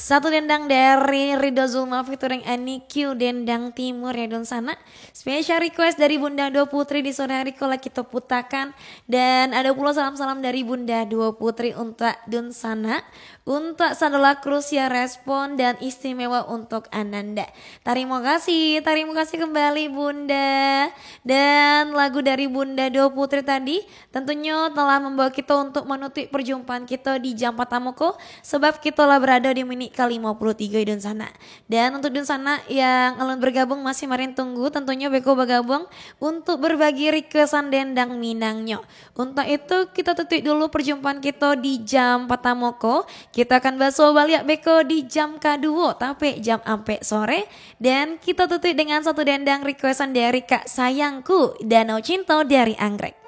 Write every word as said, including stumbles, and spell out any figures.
Satu dendang dari Ridho Zulma featuring Annie Q, Dendang Timur ya Don Sana. Special request dari Bunda Dua Putri di sore hari kalau kita putakan. Dan ada pula salam-salam dari Bunda Dua Putri untuk Don Sana, untuk Sadola Cruz ya respon dan istimewa untuk Ananda. Terima kasih, terima kasih kembali Bunda. Dan lagu dari Bunda Dua Putri tadi tentunya telah membawa kita untuk menutup perjumpaan kita di Jam Patamoko, sebab kita lah berada di menit ke lima puluh tiga Don Sana. Dan untuk Don Sana yang alun bergabung masih marin tunggu, tentunya Beko bergabung untuk berbagi requestan dendang Minangnya. Untuk itu kita tutup dulu perjumpaan kita di Jam Patamoko. Kita akan baso balik Beko di jam kedua tapi jam ampe sore. Dan kita tutup dengan satu dendang requestan dari Kak Sayangku, Danau Cinta dari Anggrek.